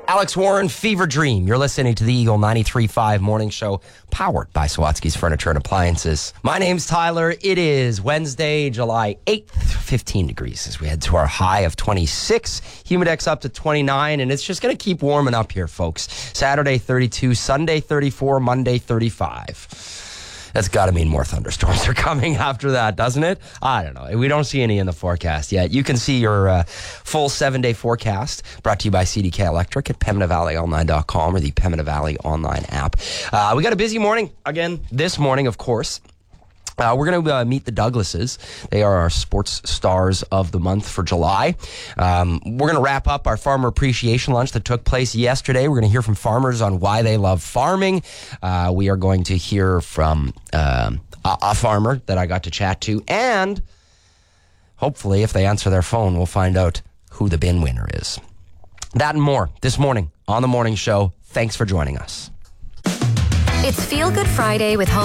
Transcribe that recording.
Alex Warren, Fever Dream. You're listening to the Eagle 93.5 morning show, powered by Sawatsky's Furniture and Appliances. My name's Tyler. It is Wednesday, July 8th, 15 degrees as we head to our high of 26. Humidex up to 29, and it's just going to keep warming up here, folks. Saturday, 32, Sunday, 34, Monday, 35. That's got to mean more thunderstorms are coming after that, doesn't it? I don't know. We don't see any in the forecast yet. You can see your full 7-day forecast brought to you by CDK Electric at PembinaValleyOnline.com or the Pembina Valley online app. We got a busy morning again this morning, of course. We're going to meet the Douglases. They are our sports stars of the month for July. We're going to wrap up our farmer appreciation lunch that took place yesterday. We're going to hear from farmers on why they love farming. We are going to hear from a farmer that I got to chat to. And hopefully, if they answer their phone, we'll find out who the bin winner is. That and more this morning on The Morning Show. Thanks for joining us. It's Feel Good Friday with Home